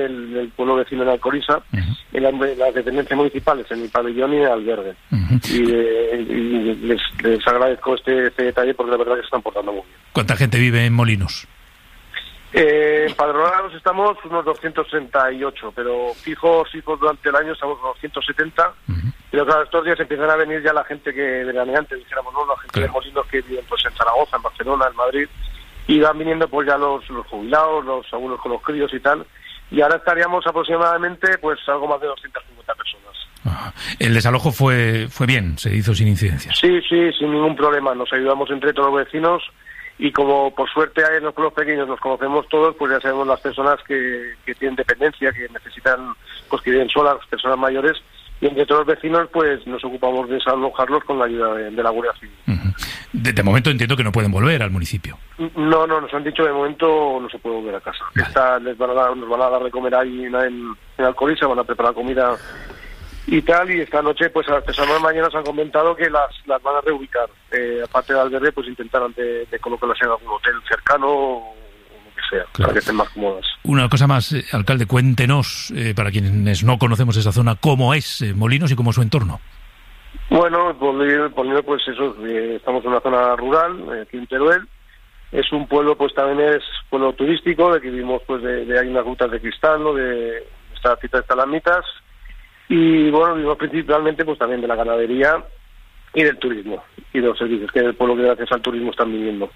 el pueblo vecino de Alcoriza, en las dependencias municipales, en el pabellón y en el albergue. Y les agradezco este detalle porque la verdad que se están portando muy bien. ¿Cuánta gente vive en Molinos? Empadronados estamos unos 268, pero fijos durante el año estamos unos 170. Pero claro, estos días empiezan a venir ya la gente que veraneante, dijéramos, ¿no? La gente de Molinos que viven pues en Zaragoza, en Barcelona, en Madrid, y van viniendo pues ya los jubilados, los abuelos con los críos y tal, y ahora estaríamos aproximadamente pues algo más de 250 personas. El desalojo fue bien, se hizo sin incidencias. Sí, sin ningún problema, nos ayudamos entre todos los vecinos, y como por suerte en los pueblos pequeños nos conocemos todos, pues ya sabemos las personas que tienen dependencia, que necesitan, pues que viven solas, las personas mayores, y entre todos los vecinos pues nos ocupamos de desalojarlos con la ayuda de la Guardia Civil. De momento entiendo que no pueden volver al municipio. No, nos han dicho de momento no se puede volver a casa. Vale. Nos van a dar de comer ahí en Alcoriza, van a preparar comida y tal, y esta noche pues a las personas mañana se han comentado que las van a reubicar. Aparte del albergue, pues intentarán de colocarlas en algún hotel cercano o lo que sea, para que estén más cómodas. Una cosa más, alcalde, cuéntenos, para quienes no conocemos esa zona, cómo es Molinos y cómo es su entorno. Bueno, Molinos, pues eso, estamos en una zona rural, aquí en Teruel. Es un pueblo, pues también es pueblo turístico, de que vivimos pues hay unas rutas de cristal, ¿no? De esta cita de estalamitas. Y bueno, vivimos principalmente pues también de la ganadería y del turismo y de los servicios que el pueblo que gracias al turismo están viviendo.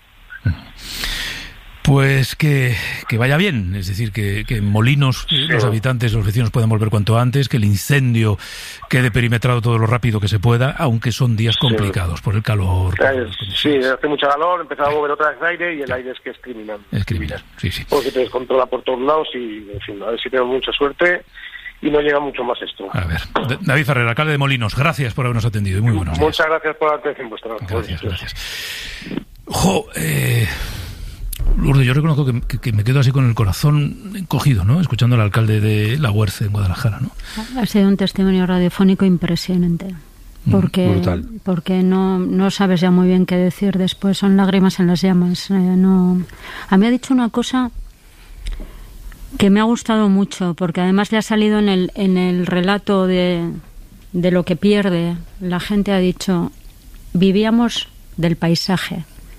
Pues que vaya bien, es decir, que en Molinos los habitantes, los vecinos puedan volver cuanto antes, que el incendio quede perimetrado todo lo rápido que se pueda, aunque son días complicados por el calor. Sí, hace mucho calor, empezaba a mover otra vez aire y el aire es que es criminal. Es criminal, sí. Porque te descontrola por todos lados y, en fin, a ver si tenemos mucha suerte y no llega mucho más esto. A ver, David Ferrer, alcalde de Molinos, gracias por habernos atendido y muy buenos días. Muchas gracias por la atención vuestra. Gracias. Lourdes, yo reconozco que me quedo así con el corazón encogido, ¿no? Escuchando al alcalde de La Huerce, en Guadalajara, ¿no? Ha sido un testimonio radiofónico impresionante. Porque no sabes ya muy bien qué decir después, son lágrimas en las llamas. A mí ha dicho una cosa que me ha gustado mucho, porque además le ha salido en el relato de lo que pierde. La gente ha dicho, vivíamos del paisaje.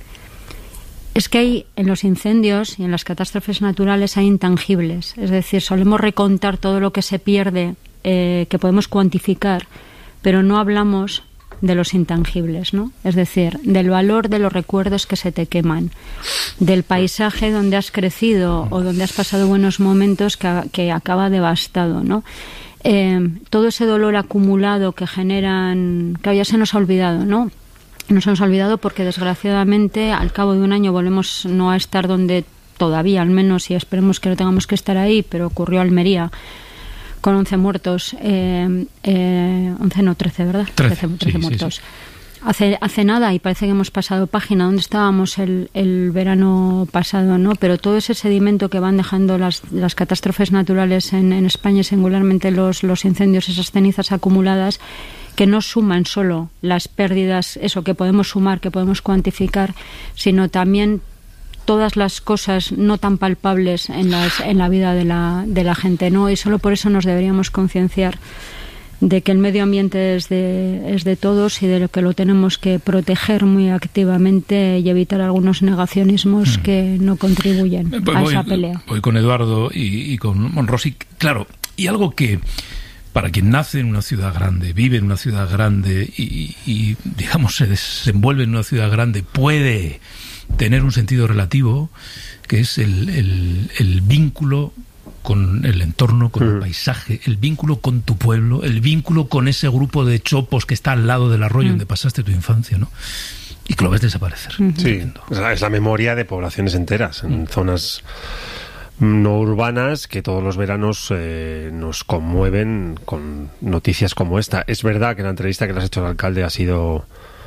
Es que hay en los incendios y en las catástrofes naturales hay intangibles, es decir, solemos recontar todo lo que se pierde, que podemos cuantificar, pero no hablamos de los intangibles, ¿no? Es decir, del valor de los recuerdos que se te queman, del paisaje donde has crecido o donde has pasado buenos momentos que acaba devastado, ¿no? Todo ese dolor acumulado que generan, que ya se nos ha olvidado, ¿no? Nos hemos olvidado porque desgraciadamente al cabo de un año volvemos no a estar donde todavía, al menos, y esperemos que no tengamos que estar ahí, pero ocurrió Almería con 11 muertos, 11 no, 13, ¿verdad? 13 muertos. Sí. Hace nada, y parece que hemos pasado página, donde estábamos el verano pasado, ¿no? Pero todo ese sedimento que van dejando las catástrofes naturales en España, singularmente los incendios, esas cenizas acumuladas, que no suman solo las pérdidas, eso que podemos sumar, que podemos cuantificar, sino también todas las cosas no tan palpables en la vida de la gente, ¿no? Y solo por eso nos deberíamos concienciar de que el medio ambiente es de todos y de lo que lo tenemos que proteger muy activamente y evitar algunos negacionismos que no contribuyen a esa pelea. Voy con Eduardo y con Monrosi. Claro, y algo que para quien nace en una ciudad grande, vive en una ciudad grande y digamos, se desenvuelve en una ciudad grande, puede tener un sentido relativo, que es el vínculo con el entorno, con el paisaje, el vínculo con tu pueblo, el vínculo con ese grupo de chopos que está al lado del arroyo donde pasaste tu infancia, ¿no? Y que lo ves desaparecer. Sí, es la memoria de poblaciones enteras en zonas no urbanas que todos los veranos nos conmueven con noticias como esta. Es verdad que la entrevista que le has hecho al alcalde ha sido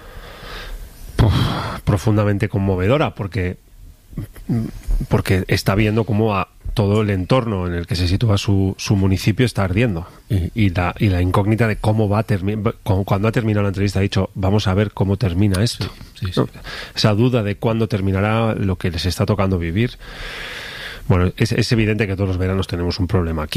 profundamente conmovedora porque está viendo cómo todo el entorno en el que se sitúa su municipio está ardiendo y la incógnita de cómo va a terminar. Cuando ha terminado la entrevista ha dicho, vamos a ver cómo termina esto. Sí. Esa duda de cuándo terminará lo que les está tocando vivir. Bueno, es evidente que todos los veranos tenemos un problema aquí.